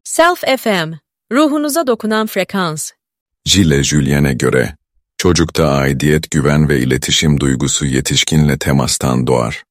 Self FM, ruhunuza dokunan frekans. Gilles Julien'e göre, çocukta aidiyet, güven ve iletişim duygusu yetişkinle temastan doğar.